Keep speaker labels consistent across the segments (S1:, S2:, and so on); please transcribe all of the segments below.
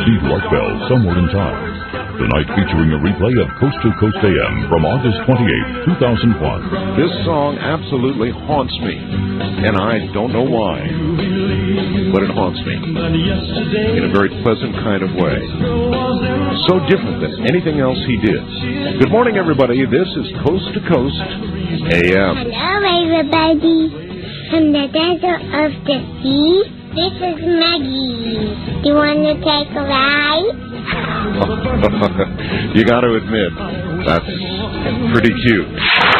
S1: Steve Larkbell, Somewhere in Time. Tonight featuring a replay of Coast to Coast AM from August 28, 2001.
S2: This song absolutely haunts me, and I don't know why, but it haunts me in a very pleasant kind of way. So different than anything else he did. Good morning, everybody. This is Coast to Coast AM.
S3: Hello, everybody. From the desert of the sea, this is Maggie. Do you want to take a ride?
S2: You got to admit, that's pretty cute.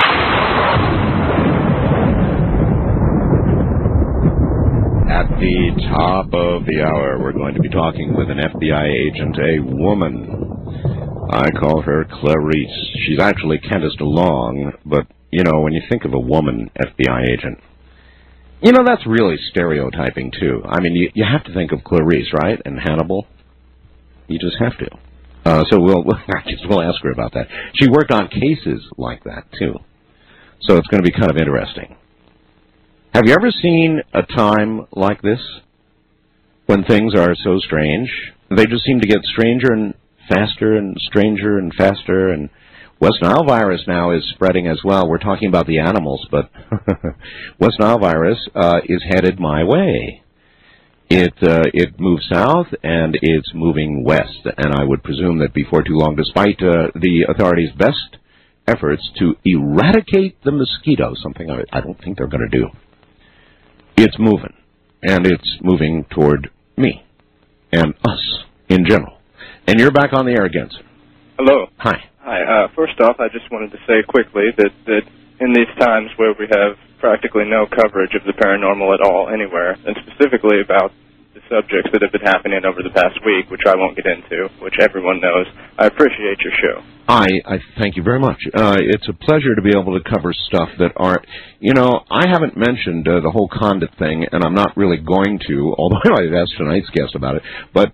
S2: At the top of the hour, we're going to be talking with an FBI agent, a woman. I call her Clarice. She's actually Candace DeLong, but, you know, when you think of a woman FBI agent, you know, that's really stereotyping, too. I mean, you have to think of Clarice, right, and Hannibal. You just have to. So we'll ask her about that. She worked on cases like that, too. So it's going to be kind of interesting. Have you ever seen a time like this when things are so strange? They just seem to get stranger and faster and stranger and faster. And West Nile virus now is spreading as well. We're talking about the animals, but West Nile virus is headed my way. It moves south, and it's moving west, and I would presume that before too long, despite the authorities' best efforts to eradicate the mosquito, something I don't think they're going to do, it's moving, and it's moving toward me and us in general. And you're back on the air again, sir.
S4: Hello.
S2: Hi.
S4: Hi. First off, I just wanted to say quickly that in these times where we have practically no coverage of the paranormal at all anywhere, and specifically about the subjects that have been happening over the past week, which I won't get into, which everyone knows, I appreciate your show.
S2: I thank you very much. It's a pleasure to be able to cover stuff that aren't, you know, I haven't mentioned the whole Condit thing, and I'm not really going to, although I've asked tonight's guest about it, but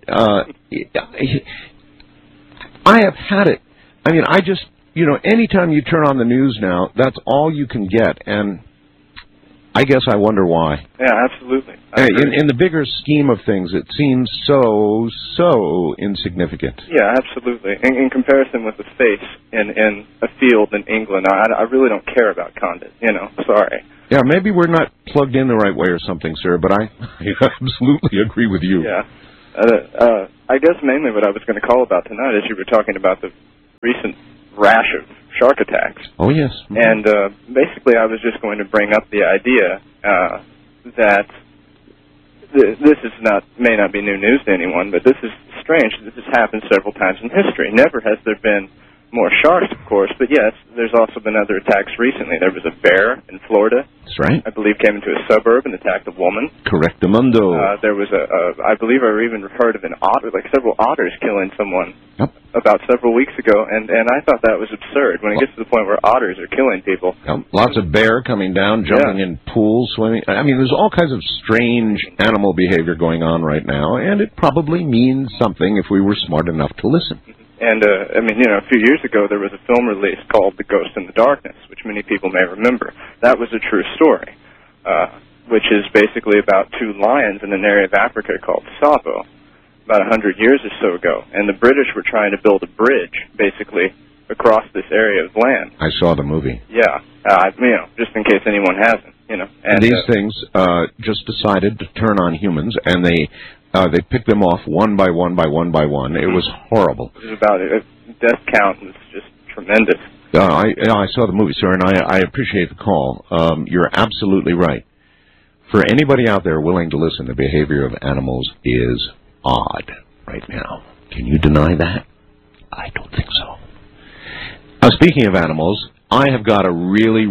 S2: I have had it. I mean, I just, you know, anytime you turn on the news now, that's all you can get, and I guess I wonder why.
S4: Yeah, absolutely.
S2: In the bigger scheme of things, it seems so insignificant.
S4: Yeah, absolutely. In comparison with the face in a field in England, I really don't care about Condit, you know, sorry.
S2: Yeah, maybe we're not plugged in the right way or something, sir, but I absolutely agree with you.
S4: Yeah. I guess mainly what I was going to call about tonight is you were talking about the recent rash of shark attacks.
S2: Oh, yes.
S4: And basically I was just going to bring up the idea that this is may not be new news to anyone, but this is strange. This has happened several times in history. Never has there been more sharks, of course, but yes, there's also been other attacks recently. There was a bear in Florida.
S2: That's right.
S4: I believe came into a suburb and attacked a woman.
S2: Correctamundo.
S4: There was I believe I even heard of an otter, like several otters killing someone about several weeks ago, and I thought that was absurd when it gets to the point where otters are killing people.
S2: Lots of bear coming down, jumping in pools, swimming. I mean, there's all kinds of strange animal behavior going on right now, and it probably means something if we were smart enough to listen.
S4: And, I mean, you know, a few years ago there was a film release called The Ghost in the Darkness, which many people may remember. That was a true story, which is basically about two lions in an area of Africa called Tsavo, about 100 years or so ago. And the British were trying to build a bridge, basically, across this area of land.
S2: I saw the movie.
S4: Yeah, you know, just in case anyone hasn't, you know. And
S2: these things just decided to turn on humans, and they picked them off one by one by one by one. It was horrible.
S4: It was about death count was just tremendous.
S2: I saw the movie, sir, and I appreciate the call. You're absolutely right. For anybody out there willing to listen, the behavior of animals is odd right now. Can you deny that? I don't think so. Speaking of animals, I have got a really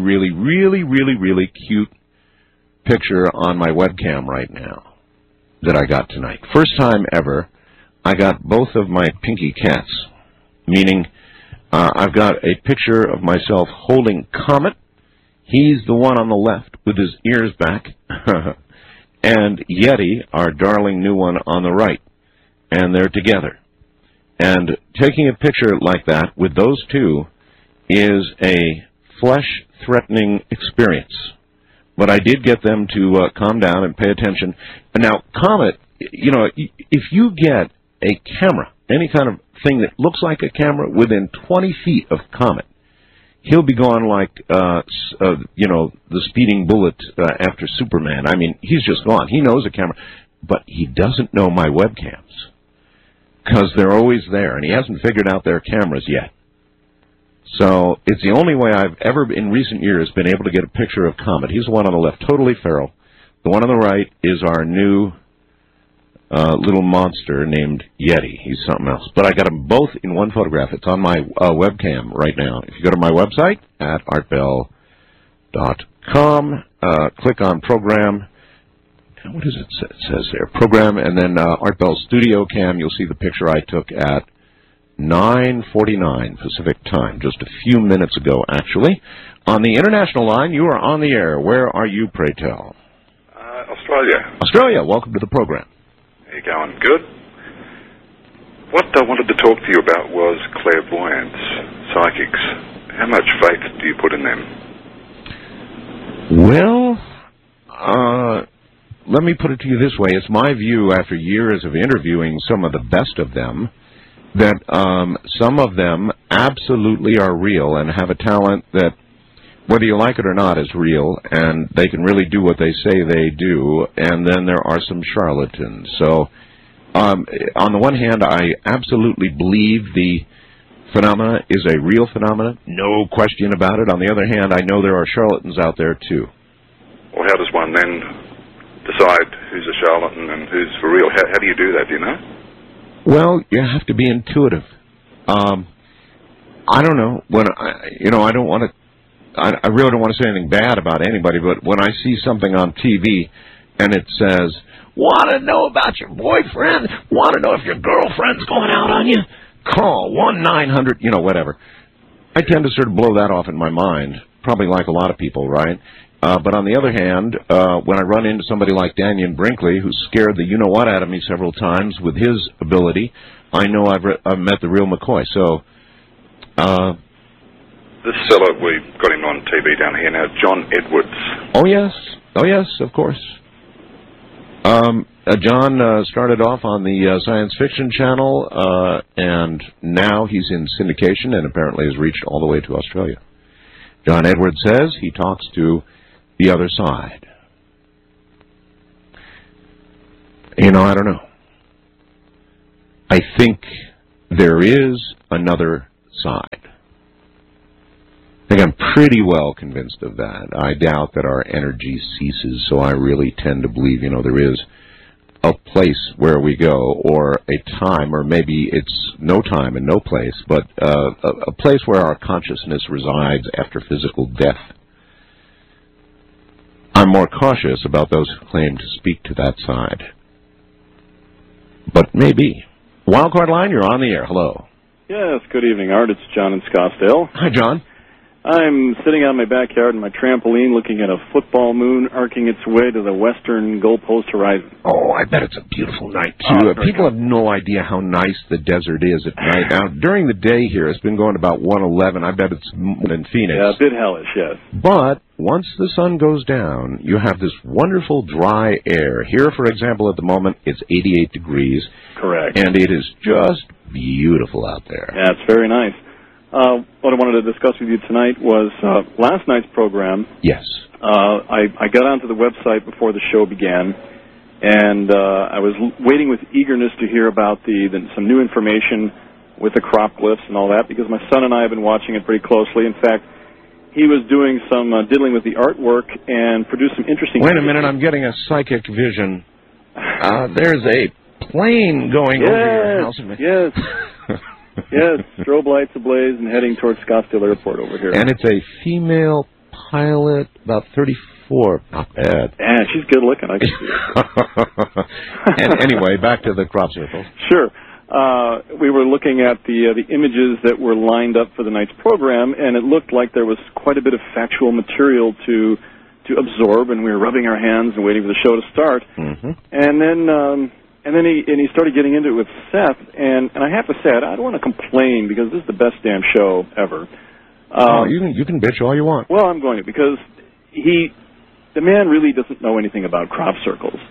S2: cute picture on my webcam right now that I got tonight. First time ever, I got both of my pinky cats, meaning I've got a picture of myself holding Comet. He's the one on the left with his ears back, and Yeti, our darling new one, on the right, and they're together. And taking a picture like that with those two is a flesh-threatening experience. But I did get them to calm down and pay attention. And now, Comet, you know, if you get a camera, any kind of thing that looks like a camera, within 20 feet of Comet, he'll be gone like, the speeding bullet after Superman. I mean, he's just gone. He knows a camera, but he doesn't know my webcams because they're always there, and he hasn't figured out their cameras yet. So it's the only way I've ever, in recent years, been able to get a picture of Comet. He's the one on the left, totally feral. The one on the right is our new little monster named Yeti. He's something else. But I got them both in one photograph. It's on my webcam right now. If you go to my website at artbell.com, click on Program. What does it say? It says there, Program, and then Art Bell Studio Cam. You'll see the picture I took at 9:49 Pacific Time, just a few minutes ago, actually. On the international line, you are on the air. Where are you, pray tell?
S5: Australia.
S2: Australia. Welcome to the program.
S5: How you going? Good. What I wanted to talk to you about was clairvoyance, psychics. How much faith do you put in them?
S2: Well, let me put it to you this way. It's my view, after years of interviewing some of the best of them, that some of them absolutely are real and have a talent that, whether you like it or not, is real, and they can really do what they say they do, and then there are some charlatans. So, on the one hand, I absolutely believe the phenomena is a real phenomena, no question about it. On the other hand, I know there are charlatans out there, too.
S5: Well, how does one then decide who's a charlatan and who's for real? How do you do that, do you know?
S2: Well, you have to be intuitive. I don't know. I don't want to. I really don't want to say anything bad about anybody, but when I see something on TV and it says, "Want to know about your boyfriend? Want to know if your girlfriend's going out on you? Call 1-900," whatever. I tend to sort of blow that off in my mind, probably like a lot of people, right? But on the other hand, when I run into somebody like Daniel Brinkley, who scared the you-know-what out of me several times with his ability, I know I've met the real McCoy. So,
S5: this fellow, we've got him on TV down here now, John Edwards.
S2: Oh, yes, of course. John started off on the Science Fiction Channel, and now he's in syndication and apparently has reached all the way to Australia. John Edwards says he talks to the other side. I don't know. I think there is another side. I think I'm pretty well convinced of that. I doubt that our energy ceases, so I really tend to believe, there is a place where we go, or a time, or maybe it's no time and no place, but a place where our consciousness resides after physical death. I'm more cautious about those who claim to speak to that side. But maybe. Wildcard line, you're on the air. Hello.
S6: Yes, good evening, Art. It's John in Scottsdale.
S2: Hi, John.
S6: I'm sitting out in my backyard in my trampoline looking at a football moon arcing its way to the western goalpost horizon.
S2: Oh, I bet it's a beautiful night, too. People have no idea how nice the desert is at night. Now, during the day here, it's been going about 111. I bet it's in Phoenix.
S6: Yeah, a bit hellish, yes.
S2: But once the sun goes down, you have this wonderful dry air. Here, for example, at the moment, it's 88 degrees.
S6: Correct.
S2: And it is just beautiful out there.
S6: Yeah, it's very nice. What I wanted to discuss with you tonight was last night's program.
S2: Yes.
S6: I got onto the website before the show began, and I was waiting with eagerness to hear about some new information with the crop glyphs and all that, because my son and I have been watching it pretty closely. In fact, he was doing some diddling with the artwork and produced some interesting...
S2: Wait a minute, I'm getting a psychic vision. There's a plane going over your house.
S6: Yes. Yes, strobe lights ablaze and heading towards Scottsdale Airport over here.
S2: And it's a female pilot, about 34. Not bad.
S6: Yeah, she's good looking. I can see it.
S2: And anyway, back to the crop circles.
S6: Sure. We were looking at the images that were lined up for the night's program, and it looked like there was quite a bit of factual material to absorb, and we were rubbing our hands and waiting for the show to start. Mm-hmm. And then he started getting into it with Seth, and I have to say, I don't want to complain, because this is the best damn show ever.
S2: You can bitch all you want.
S6: Well, I'm going to, because the man really doesn't know anything about crop circles.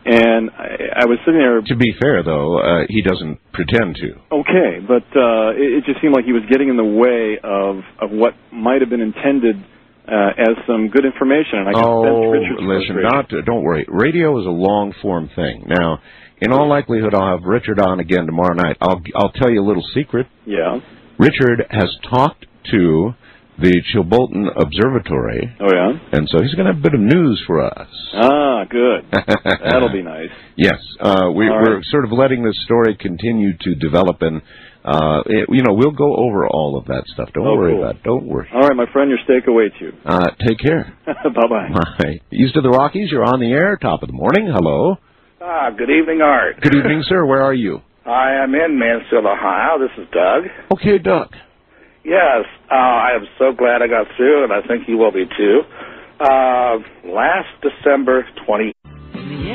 S6: And I was sitting there.
S2: To be fair, though, he doesn't pretend to.
S6: Okay, but it just seemed like he was getting in the way of what might have been intended as some good information. And I could sense Richard's frustration.
S2: Don't worry. Radio is a long-form thing. Now, in all likelihood, I'll have Richard on again tomorrow night. I'll tell you a little secret.
S6: Yeah.
S2: Richard has talked to the Chilbolton Observatory.
S6: Oh, yeah?
S2: And so he's going to have a bit of news for us.
S6: Ah, good. That'll be nice.
S2: Yes. We're sort of letting this story continue to develop, and, we'll go over all of that stuff. Don't worry about it. Don't worry.
S6: All right, my friend, your steak awaits you.
S2: Take care.
S6: Bye-bye.
S2: Bye. East of the Rockies, you're on the air, top of the morning. Hello.
S7: Good evening, Art.
S2: Good evening, sir. Where are you?
S7: I am in Mansfield, Ohio. This is Doug.
S2: Okay, Doug.
S7: Yes, I am so glad I got through, and I think you will be too. Last December 20.